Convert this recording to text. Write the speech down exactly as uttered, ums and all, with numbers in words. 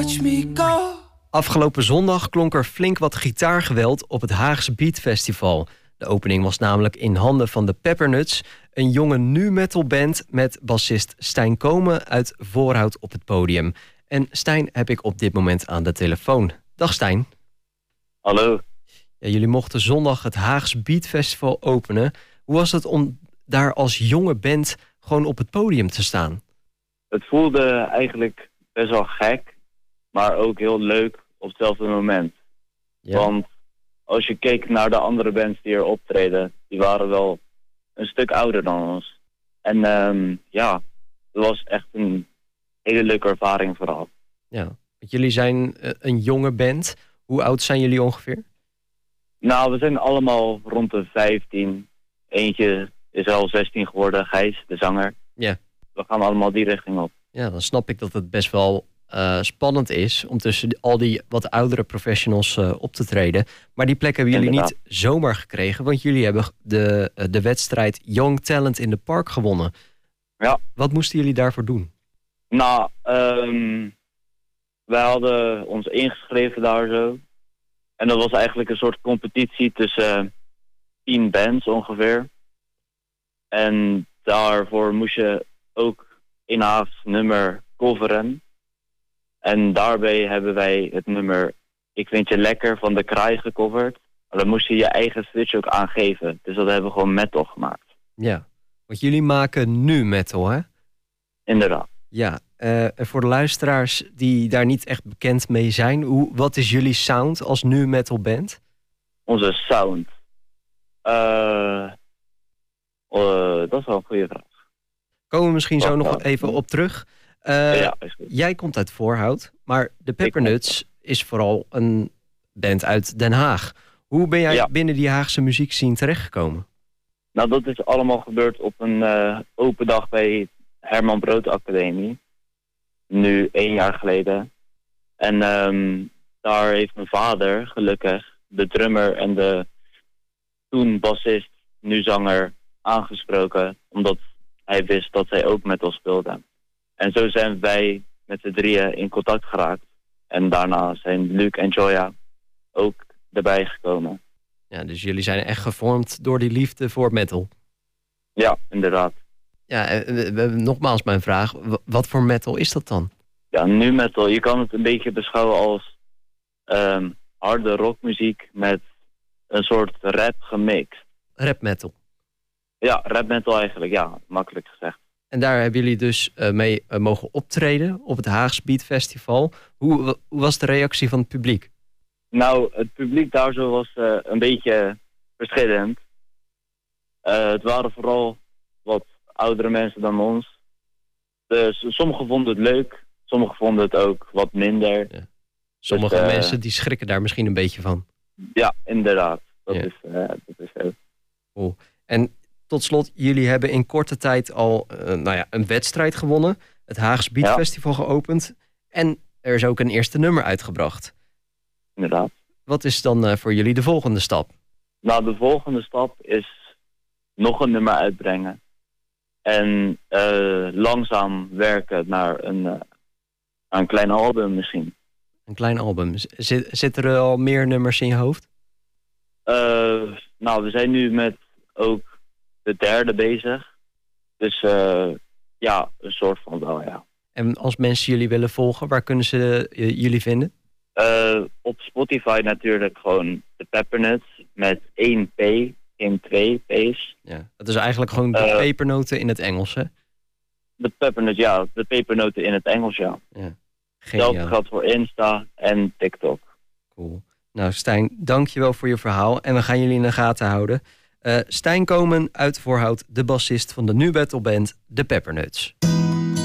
watch me go. Afgelopen zondag klonk er flink wat gitaargeweld op het Haagse Beat Festival. De opening was namelijk in handen van de Peppernuts, een jonge nu-metal band met bassist Stijn Komen uit Voorhout op het podium. En Stijn heb ik op dit moment aan de telefoon. Dag Stijn. Hallo. Ja, jullie mochten zondag het Haagse Beat Festival openen. Hoe was het om daar als jonge band gewoon op het podium te staan? Het voelde eigenlijk best wel gek, maar ook heel leuk op hetzelfde moment. Ja. Want als je keek naar de andere bands die er optreden, die waren wel een stuk ouder dan ons. En um, ja, het was echt een hele leuke ervaring vooral. Ja, want jullie zijn een jonge band. Hoe oud zijn jullie ongeveer? Nou, we zijn allemaal rond de vijftien. Eentje is al zestien geworden, Gijs, de zanger. Ja. We gaan allemaal die richting op. Ja, dan snap ik dat het best wel uh, spannend is om tussen al die wat oudere professionals uh, op te treden. Maar die plek hebben jullie Inderdaad. niet zomaar gekregen, want jullie hebben de, uh, de wedstrijd Young Talent in the Park gewonnen. Ja. Wat moesten jullie daarvoor doen? Nou, um, wij hadden ons ingeschreven daar zo. En dat was eigenlijk een soort competitie tussen uh, tien bands ongeveer. En daarvoor moest je ook een Haags nummer coveren. En daarbij hebben wij het nummer Ik Vind Je Lekker van De Kraai gecoverd. Maar dan moest je je eigen switch ook aangeven. Dus dat hebben we gewoon metal gemaakt. Ja, want jullie maken nu metal, hè? Inderdaad. Ja, uh, voor de luisteraars die daar niet echt bekend mee zijn, hoe, wat is jullie sound als nu metal band? Onze sound? Uh, uh, dat is wel een goede vraag. Komen we misschien zo Wacht, nog wacht. even op terug. Uh, ja, is goed. Jij komt uit Voorhout, maar de Peppernuts is vooral een band uit Den Haag. Hoe ben jij Ja. binnen die Haagse muziekscene terechtgekomen? Nou, dat is allemaal gebeurd op een uh, open dag bij Herman Brood Academie. Nu één jaar geleden. En um, daar heeft mijn vader, gelukkig, de drummer en de toen bassist, nu zanger, aangesproken. Omdat hij wist dat zij ook metal speelden. En zo zijn wij met z'n drieën in contact geraakt. En daarna zijn Luc en Joya ook erbij gekomen. Ja, dus jullie zijn echt gevormd door die liefde voor metal. Ja, inderdaad. Ja, uh, uh, nogmaals mijn vraag. W- wat voor metal is dat dan? Ja, nu metal. Je kan het een beetje beschouwen als um, harde rockmuziek met een soort rap gemixt. Rap metal. Ja, rap metal eigenlijk. Ja, makkelijk gezegd. En daar hebben jullie dus uh, mee uh, mogen optreden op het Haagse Beat Festival. Hoe, w- hoe was de reactie van het publiek? Nou, het publiek daar zo was uh, een beetje verschillend. Uh, het waren vooral wat oudere mensen dan ons. Dus sommigen vonden het leuk. Sommigen vonden het ook wat minder. Ja. Sommige Dus, uh, mensen die schrikken daar misschien een beetje van. Ja, inderdaad. Dat, Ja. is, uh, dat is zo. Cool. En tot slot, jullie hebben in korte tijd al uh, nou ja, een wedstrijd gewonnen. Het Haagse Beat Ja. Festival geopend. En er is ook een eerste nummer uitgebracht. Inderdaad. Wat is dan uh, voor jullie de volgende stap? Nou, de volgende stap is nog een nummer uitbrengen. En uh, langzaam werken naar een, uh, naar een klein album misschien. Een klein album. Zit, zitten er al meer nummers in je hoofd? Uh, nou, we zijn nu met ook de derde bezig. Dus uh, ja, een soort van wel, ja. En als mensen jullie willen volgen, waar kunnen ze uh, jullie vinden? Uh, op Spotify natuurlijk gewoon de Peppernuts met één P, geen twee P's. Ja, dat is eigenlijk gewoon de Uh, pepernoten in het Engels, hè? De Peppernuts, ja, de pepernoten in het Engels, ja. Ja. Hetzelfde Geniaal. geldt voor Insta en TikTok. Cool. Nou, Stijn, dankjewel voor je verhaal. En we gaan jullie in de gaten houden. Uh, Stijn Komen uit Voorhout, de bassist van de nu battle band de Peppernuts.